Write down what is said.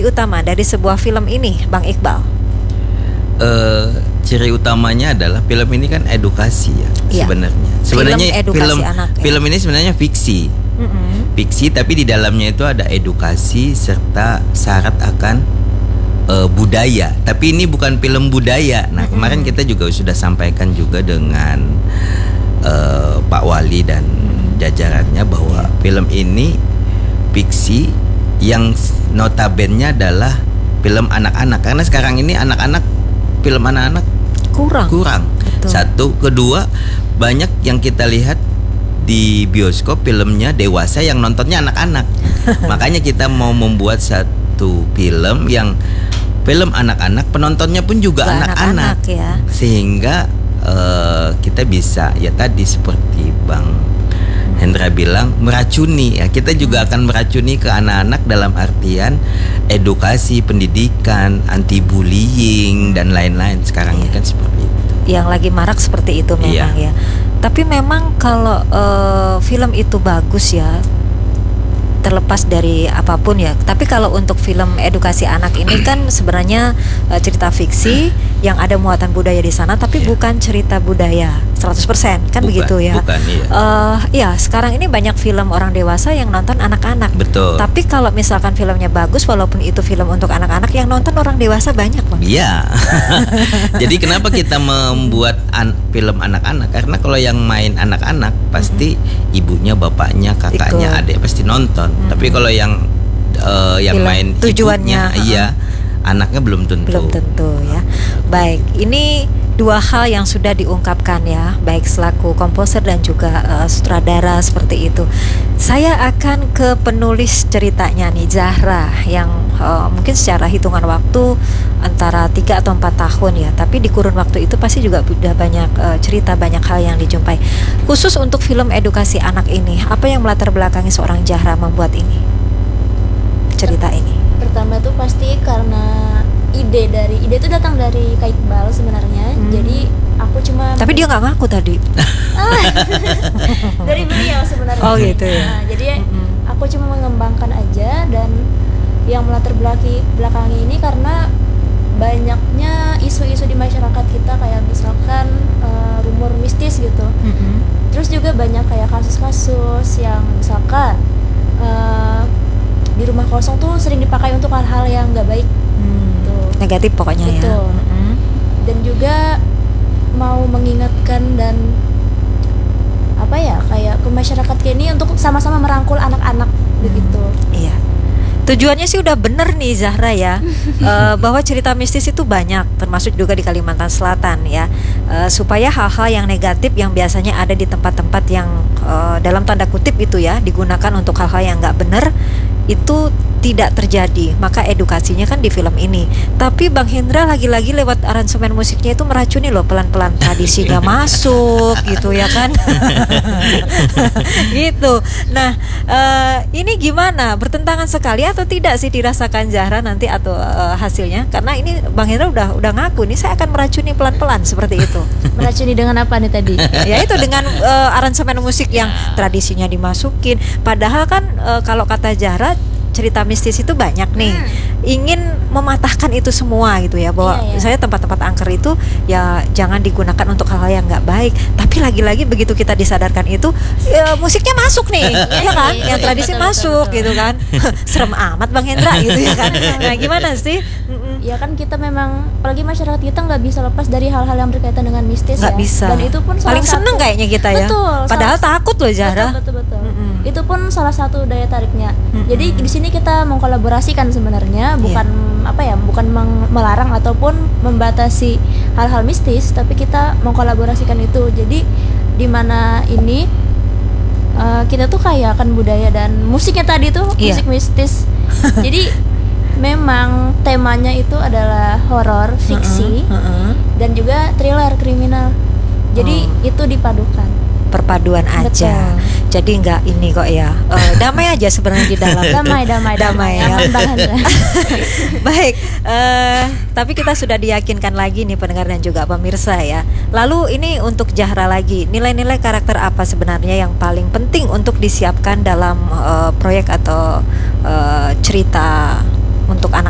ciri utama dari sebuah film ini, Bang Iqbal? Ciri utamanya adalah film ini kan edukasi ya, sebenarnya. Sebenarnya film ini sebenarnya fiksi. Fiksi, tapi di dalamnya itu ada edukasi serta syarat akan budaya. Tapi ini bukan film budaya. Nah, kemarin kita juga sudah sampaikan juga dengan Pak Wali dan jajarannya bahwa film ini fiksi yang notabene adalah film anak-anak, karena sekarang ini film anak-anak kurang. Satu, kedua, banyak yang kita lihat di bioskop filmnya dewasa yang nontonnya anak-anak. Makanya kita mau membuat satu film yang film anak-anak, penontonnya pun juga anak-anak ya. Sehingga kita bisa, ya tadi seperti Bang Hendra bilang, meracuni ya. Kita juga akan meracuni ke anak-anak dalam artian edukasi, pendidikan, anti bullying dan lain-lain. Sekarang ini kan seperti itu. Yang lagi marak seperti itu memang ya. Tapi memang kalau film itu bagus ya, terlepas dari apapun ya. Tapi kalau untuk film edukasi anak ini kan sebenarnya cerita fiksi yang ada muatan budaya di sana, tapi bukan cerita budaya 100%, kan begitu ya. Bukan, ya sekarang ini banyak film orang dewasa yang nonton anak-anak. Betul. Tapi kalau misalkan filmnya bagus, walaupun itu film untuk anak-anak, yang nonton orang dewasa banyak, Bang. Iya. Jadi kenapa kita membuat film anak-anak? Karena kalau yang main anak-anak pasti ibunya, bapaknya, kakaknya, adik pasti nonton. Tapi kalau yang main tujuannya ibunya, anaknya belum tentu ya. Baik, ini dua hal yang sudah diungkapkan ya, baik selaku komposer dan juga sutradara seperti itu. Saya akan ke penulis ceritanya nih, Zahra, yang mungkin secara hitungan waktu antara 3 atau 4 tahun ya, tapi di kurun waktu itu pasti juga sudah banyak cerita, banyak hal yang dijumpai. Khusus untuk film edukasi anak ini, apa yang melatar belakangi seorang Zahra membuat cerita ini? Pertama tuh pasti karena ide itu datang dari Kak Iqbal sebenarnya. Jadi aku cuma, tapi dia nggak ngaku tadi. Dari beliau sebenarnya. Oh gitu ya. Nah, jadi aku cuma mengembangkan aja, dan yang melatar belakangi ini karena banyaknya isu-isu di masyarakat kita, kayak misalkan rumor mistis gitu. Terus juga banyak kayak kasus-kasus yang misalkan di rumah kosong tuh sering dipakai untuk hal-hal yang nggak baik, negatif pokoknya. Betul. Ya. Dan juga mau mengingatkan dan kayak ke masyarakat ini untuk sama-sama merangkul anak-anak begitu. Iya. Tujuannya sih udah bener nih Zahra ya, bahwa cerita mistis itu banyak, termasuk juga di Kalimantan Selatan ya, supaya hal-hal yang negatif yang biasanya ada di tempat-tempat yang dalam tanda kutip itu ya digunakan untuk hal-hal yang nggak bener itu tidak terjadi. Maka edukasinya kan di film ini. Tapi Bang Hendra lagi-lagi lewat aransemen musiknya itu meracuni loh, pelan-pelan tradisinya masuk gitu ya kan. Gitu. Nah, ini gimana? Bertentangan sekali atau tidak sih dirasakan Zahra nanti atau hasilnya? Karena ini Bang Hendra udah ngaku nih, saya akan meracuni pelan-pelan seperti itu. Meracuni dengan apa nih tadi? Ya itu dengan aransemen musik yang tradisinya dimasukin. Padahal kan kalau kata Zahra, cerita mistis itu banyak nih, ingin mematahkan itu semua gitu ya, bahwa misalnya tempat-tempat angker itu ya jangan digunakan untuk hal-hal yang nggak baik. Tapi lagi-lagi begitu kita disadarkan itu musiknya masuk nih, ya kan, yang tradisi masuk gitu kan. Serem amat Bang Hendra gitu ya kan. Nah gimana sih? Ya kan kita memang, apalagi masyarakat kita nggak bisa lepas dari hal-hal yang berkaitan dengan mistis. Nggak bisa. Dan itu pun paling seneng kayaknya kita ya. Betul. Padahal takut loh Zahra. Betul. Itu pun salah satu daya tariknya. Jadi di sini kita mengkolaborasikan sebenarnya, bukan bukan melarang ataupun membatasi hal-hal mistis, tapi kita mengkolaborasikan itu. Jadi di mana ini kita tuh kayak akan budaya dan musiknya tadi tuh musik mistis. Jadi memang temanya itu adalah horor, fiksi, dan juga thriller kriminal. Jadi itu dipadukan. Perpaduan aja. Betul. Jadi nggak ini kok ya. Damai aja sebenarnya di dalam. damai ya. Ya. Baik. Tapi kita sudah diyakinkan lagi nih pendengar dan juga pemirsa ya. Lalu ini untuk Zahra lagi, nilai-nilai karakter apa sebenarnya yang paling penting untuk disiapkan dalam proyek atau cerita untuk anak